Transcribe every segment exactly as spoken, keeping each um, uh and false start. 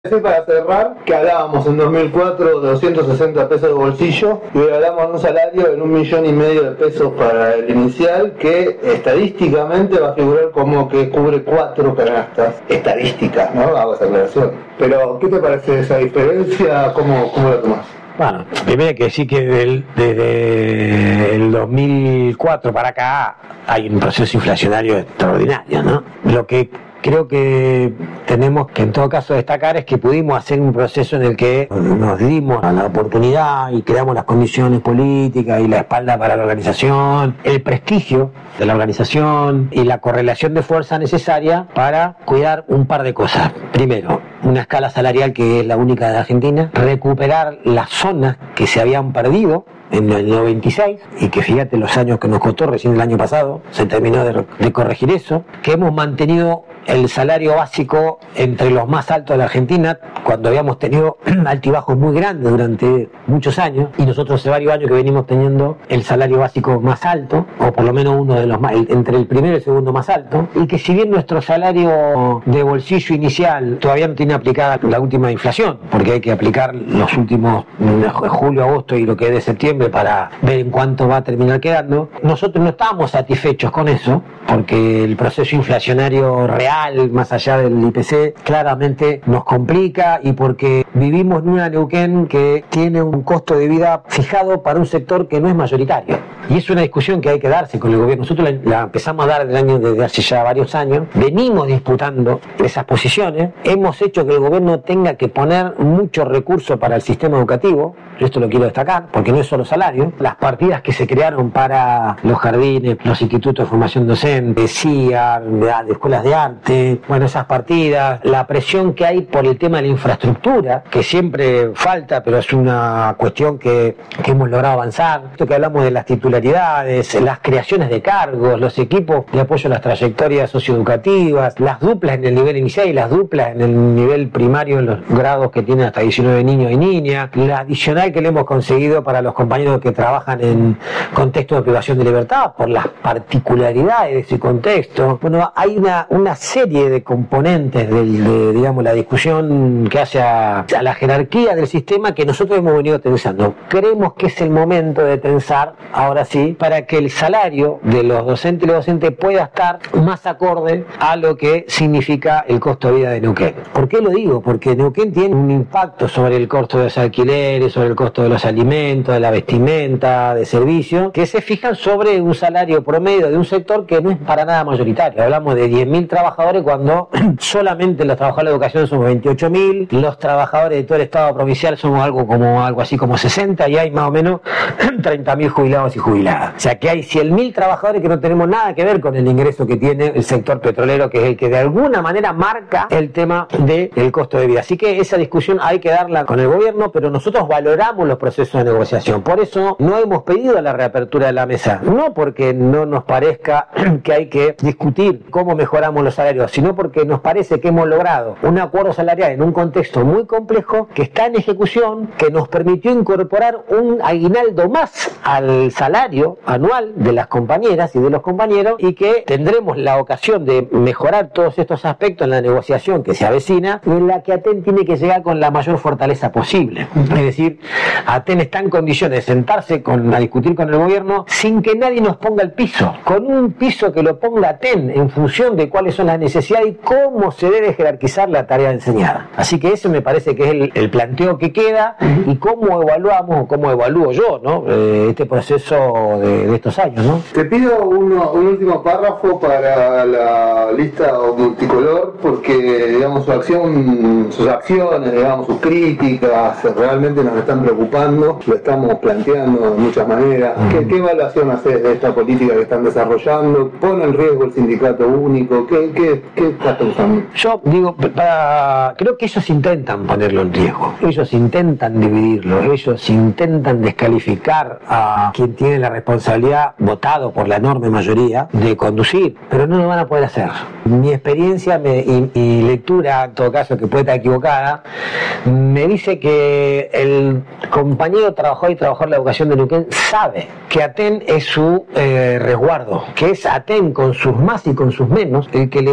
Sí, para cerrar, que hablábamos en dos mil cuatro de doscientos sesenta pesos de bolsillo y hoy hablamos de un salario en un millón y medio de pesos para el inicial que estadísticamente va a figurar como que cubre cuatro canastas estadísticas, ¿no? Hago esa aclaración. Pero, ¿qué te parece esa diferencia? ¿Cómo, cómo la tomás? Bueno, primero hay que decir que desde el, desde el dos mil cuatro para acá hay un proceso inflacionario extraordinario, ¿no? Lo que creo que tenemos que en todo caso destacar es que pudimos hacer un proceso en el que nos dimos a la oportunidad y creamos las condiciones políticas y la espalda para la organización, el prestigio de la organización y la correlación de fuerza necesaria para cuidar un par de cosas. Primero, una escala salarial que es la única de Argentina, recuperar las zonas que se habían perdido en el noventa y seis, y que fíjate los años que nos costó, recién el año pasado se terminó de, de corregir eso, que hemos mantenido el salario básico entre los más altos de la Argentina, cuando habíamos tenido altibajos muy grandes durante muchos años, y nosotros hace varios años que venimos teniendo el salario básico más alto, o por lo menos uno de los más, entre el primero y el segundo más alto, y que si bien nuestro salario de bolsillo inicial todavía no tiene aplicada la última inflación, porque hay que aplicar los últimos julio, agosto y lo que es de septiembre para ver en cuánto va a terminar quedando, nosotros no estábamos satisfechos con eso, porque el proceso inflacionario real, más allá del I P C, claramente nos complica, y porque vivimos en una Neuquén que tiene un costo de vida fijado para un sector que no es mayoritario. Y es una discusión que hay que darse con el gobierno. Nosotros la, la empezamos a dar del año, desde hace ya varios años, venimos disputando esas posiciones, hemos hecho que el gobierno tenga que poner mucho recurso para el sistema educativo. Yo esto lo quiero destacar, porque no es solo salario. Las partidas que se crearon para los jardines, los institutos de formación docente, C I A R, de, de escuelas de arte, bueno, esas partidas, la presión que hay por el tema de la infraestructura, que siempre falta, pero es una cuestión que, que hemos logrado avanzar. Esto que hablamos de las titularidades, las creaciones de cargos, los equipos de apoyo a las trayectorias socioeducativas, las duplas en el nivel inicial y las duplas en el nivel primario en los grados que tienen hasta diecinueve niños y niñas, la adicional que le hemos conseguido para los compañeros que trabajan en contexto de privación de libertad, por las particularidades de ese contexto. Bueno, hay una, una serie de componentes de, de, digamos, la discusión que hace a, a la jerarquía del sistema que nosotros hemos venido tensando. Creemos que es el momento de tensar, ahora sí, para que el salario de los docentes y los docentes pueda estar más acorde a lo que significa el costo de vida de Neuquén. ¿Por qué lo digo? Porque Neuquén tiene un impacto sobre el costo de los alquileres, sobre el costo de los alimentos, de la vestimenta, de servicios, que se fijan sobre un salario promedio de un sector que no es para nada mayoritario. Hablamos de diez mil trabajadores cuando solamente los trabajadores de educación somos veintiocho mil, los trabajadores de todo el estado provincial somos algo como algo así como sesenta, y hay más o menos treinta mil jubilados y jubiladas. O sea que hay cien mil trabajadores que no tenemos nada que ver con el ingreso que tiene el sector petrolero, que es el que de alguna manera marca el tema del costo de vida. Así que esa discusión hay que darla con el gobierno, pero nosotros valoramos los procesos de negociación. Por eso no hemos pedido la reapertura de la mesa, no porque no nos parezca que hay que discutir cómo mejoramos los salarios, sino porque nos parece que hemos logrado un acuerdo salarial en un contexto muy complejo que está en ejecución, que nos permitió incorporar un aguinaldo más al salario anual de las compañeras y de los compañeros, y que tendremos la ocasión de mejorar todos estos aspectos en la negociación que se avecina, y en la que ATEN tiene que llegar con la mayor fortaleza posible. Es decir, ATEN está en condiciones de sentarse con, a discutir con el gobierno sin que nadie nos ponga el piso, con un piso que lo ponga ATEN en función de cuáles son las necesidades y cómo se debe jerarquizar la tarea de enseñar. Así que eso me parece que es el, el planteo que queda, y cómo evaluamos, o cómo evalúo yo, ¿no? Eh, este proceso de, de estos años, ¿no? Te pido uno, un último párrafo para la lista multicolor, porque digamos su acción, sus acciones, digamos sus críticas, realmente nos están preocupando, lo estamos planteando de muchas maneras. Mm. ¿Qué, ¿Qué evaluación haces de esta política que están desarrollando? ¿Pone en riesgo el sindicato único? ¿Qué, qué, qué estás pensando? Yo digo, para, creo que ellos intentan ponerlo en riesgo, ellos intentan dividirlo, ellos intentan descalificar a quien tiene la responsabilidad, votado por la enorme mayoría, de conducir, pero no lo van a poder hacer. Mi experiencia me, y, y lectura, en todo caso que puede estar equivocada, me dice que el compañero trabajador y trabajador de la educación de Neuquén sabe que ATEN es su eh, resguardo, que es ATEN con sus más y con sus menos el que le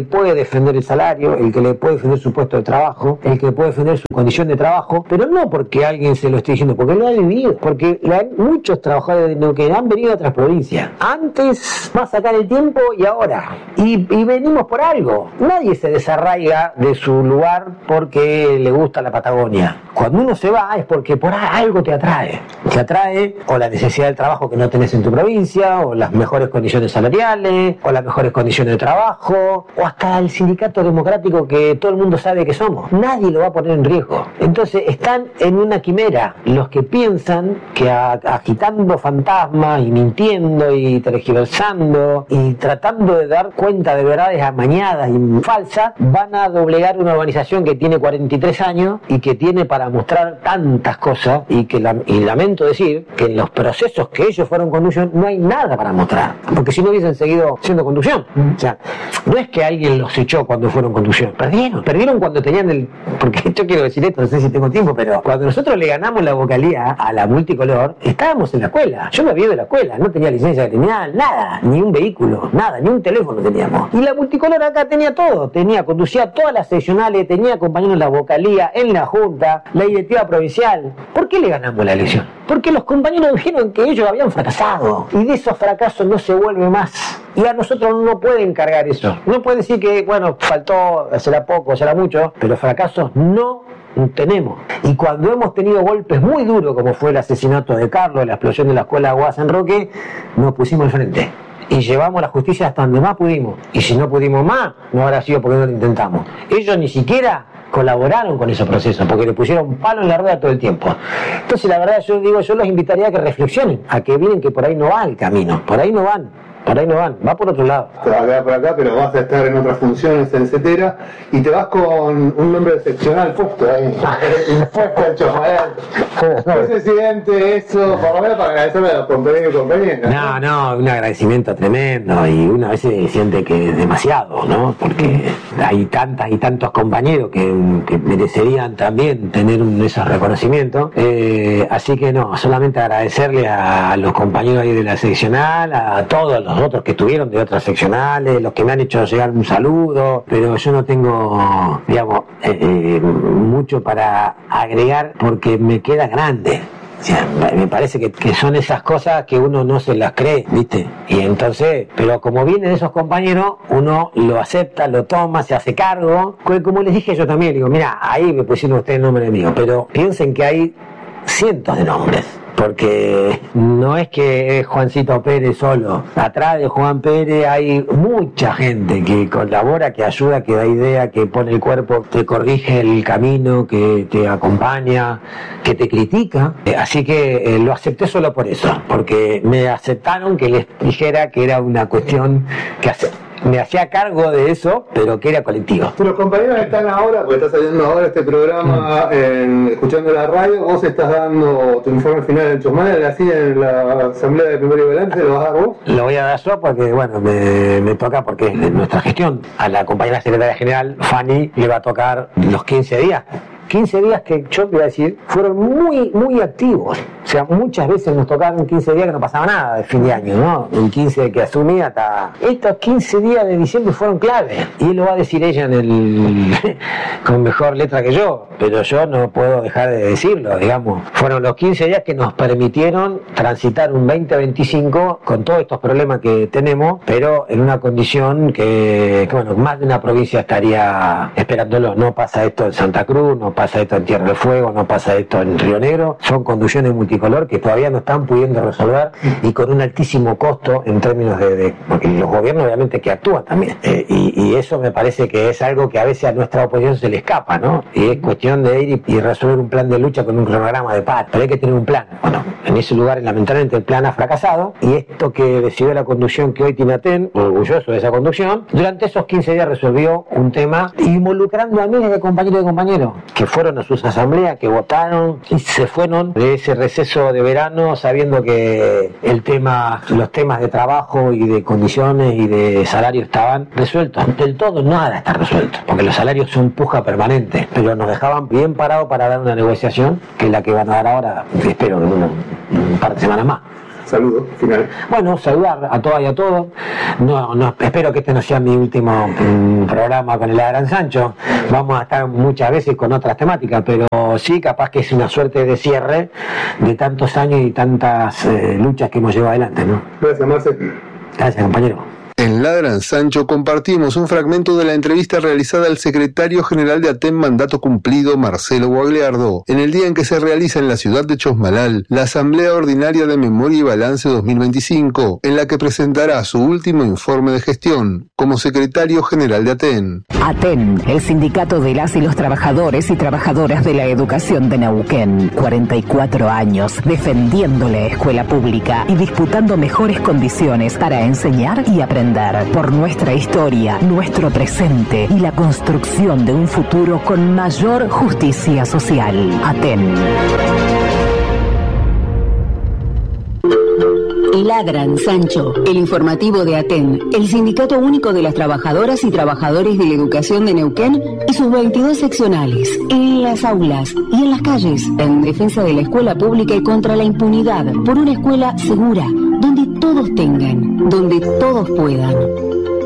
puede defender el salario, el que le puede defender su puesto de trabajo, el que puede defender su condición de trabajo, pero no porque alguien se lo esté diciendo, porque lo ha vivido, porque la, muchos trabajadores de Neuquén han venido a otras provincias, antes, más acá en el tiempo y ahora, y, y venimos por algo. Nadie se desarraiga de su lugar porque le gusta la Patagonia. Cuando uno se va es porque por algo te atrae, te atrae o la necesidad del trabajo que no tenés en tu provincia, o las mejores condiciones salariales, o las mejores condiciones de trabajo, o hasta el sindicato democrático que todo el mundo sabe que somos. Nadie lo va a poner en riesgo. Entonces están en una quimera los que piensan que a, agitando fantasmas y mintiendo y tergiversando y tratando de dar cuenta de verdades amañadas y falsas, van a doblegar una organización que tiene cuarenta y tres años y que tiene para mostrar tantas cosas, y que la, y lamento decir que en los procesos que ellos fueron conducción no hay nada para mostrar, porque si no hubiesen seguido siendo conducción. O sea, no es que alguien los echó cuando fueron conducción, perdieron, perdieron cuando tenían el, porque yo quiero decir esto, no sé si tengo tiempo, pero cuando nosotros le ganamos la vocalía a la multicolor, estábamos en la escuela, yo me había ido de la escuela, no tenía licencia criminal, nada, ni un vehículo, nada, ni un teléfono teníamos, y la multicolor acá tenía todo, tenía, conducía todas las seccionales, tenía compañeros en la vocalía, en la junta, la directiva provincial. ¿Por qué le ganamos la elección? Porque los compañeros dijeron que ellos habían fracasado, y de esos fracasos no se vuelve más. Y a nosotros no pueden cargar eso. No pueden decir que, bueno, faltó, será poco, será mucho, pero fracasos no tenemos. Y cuando hemos tenido golpes muy duros, como fue el asesinato de Carlos, la explosión de la escuela Aguada San Roque, nos pusimos al frente. Y llevamos la justicia hasta donde más pudimos. Y si no pudimos más, no habrá sido porque no lo intentamos. Ellos ni siquiera colaboraron con ese proceso, porque le pusieron palo en la rueda todo el tiempo. Entonces, la verdad, yo digo, yo los invitaría a que reflexionen, a que miren que por ahí no va el camino, por ahí no van. Por ahí no van, va por otro lado. Te vas a quedar por acá, pero vas a estar en otras funciones en CETERA y te vas con un nombre excepcional puesto ahí. Puesto el chofer. ¿Qué se siente eso? Por lo menos para agradecerle a los compañeros y compañeras. No, no, un agradecimiento tremendo, y una vez se siente que es demasiado, ¿no? Porque hay tantas y tantos compañeros que, que merecerían también tener un, esos reconocimientos. Eh, así que no, solamente agradecerle a, a los compañeros ahí de la seccional, a todos los otros que estuvieron de otras seccionales, los que me han hecho llegar un saludo, pero yo no tengo, digamos, eh, eh, mucho para agregar porque me queda grande. O sea, me parece que, que son esas cosas que uno no se las cree, ¿viste? Y entonces, pero como vienen esos compañeros, uno lo acepta, lo toma, se hace cargo. Como les dije yo también, digo, mira, ahí me pusieron ustedes el nombre mío, pero piensen que hay cientos de nombres. Porque no es que es Juancito Pérez solo. Atrás de Juan Pérez hay mucha gente que colabora, que ayuda, que da idea, que pone el cuerpo, te corrige el camino, que te acompaña, que te critica. Así que eh, lo acepté solo por eso, porque me aceptaron que les dijera que era una cuestión que hace. Me hacía cargo de eso, pero que era colectivo. Los compañeros están ahora, porque está saliendo ahora este programa, mm. en, escuchando la radio, vos estás dando tu informe final en Chusmadre, así en la asamblea de primero y balance, ¿lo vas a dar vos? Lo voy a dar yo porque, bueno, me, me toca porque es de nuestra gestión. A la compañera secretaria general, Fanny, le va a tocar los quince días. quince días que yo te voy a decir, fueron muy, muy activos. O sea, muchas veces nos tocaron quince días que no pasaba nada de fin de año, ¿no? El quince que asumí hasta... Estos quince días de diciembre fueron clave. Y lo va a decir ella en el... con mejor letra que yo, pero yo no puedo dejar de decirlo, digamos. Fueron los quince días que nos permitieron transitar un veinte veinticinco con todos estos problemas que tenemos, pero en una condición que, que bueno, más de una provincia estaría esperándolo. No pasa esto en Santa Cruz, no pasa esto en Tierra del Fuego, no pasa esto en Río Negro. Son conducciones multicolor que todavía no están pudiendo resolver y con un altísimo costo en términos de, de porque los gobiernos obviamente que actúan también, eh, y, y eso me parece que es algo que a veces a nuestra oposición se le escapa, ¿no? Y es cuestión de ir y, y resolver un plan de lucha con un cronograma de paz, pero hay que tener un plan. Bueno, en ese lugar lamentablemente el plan ha fracasado, y esto que decidió la conducción que hoy tiene Aten, orgulloso de esa conducción, durante esos quince días resolvió un tema involucrando a miles de compañeros y compañeros que fueron a sus asambleas, que votaron y se fueron de ese receso de verano sabiendo que el tema, los temas de trabajo y de condiciones y de salario estaban resueltos. Del todo nada está resuelto, porque los salarios son puja permanente, pero nos dejaban bien parados para dar una negociación, que es la que van a dar ahora, espero, en un, un par de semanas más. saludo final. Bueno, saludar a todas y a todos. No, no, espero que este no sea mi último mm, programa con el Gran Sancho. Vamos a estar muchas veces con otras temáticas, pero sí, capaz que es una suerte de cierre de tantos años y tantas eh, luchas que hemos llevado adelante, ¿no? Gracias, Marcel. Gracias, compañero. En Ladran Sancho compartimos un fragmento de la entrevista realizada al secretario general de ATEN Mandato Cumplido, Marcelo Guagliardo, en el día en que se realiza en la ciudad de Chosmalal la Asamblea Ordinaria de Memoria y Balance dos mil veinticinco, en la que presentará su último informe de gestión como secretario general de ATEN. ATEN, el sindicato de las y los trabajadores y trabajadoras de la educación de Neuquén, cuarenta y cuatro años, defendiendo la escuela pública y disputando mejores condiciones para enseñar y aprender por nuestra historia, nuestro presente y la construcción de un futuro con mayor justicia social. ATEN. Ladran Sancho, el informativo de ATEN, el Sindicato Único de las Trabajadoras y Trabajadores de la Educación de Neuquén y sus veintidós seccionales, en las aulas y en las calles, en defensa de la escuela pública y contra la impunidad, por una escuela segura, donde todos tengan, donde todos puedan.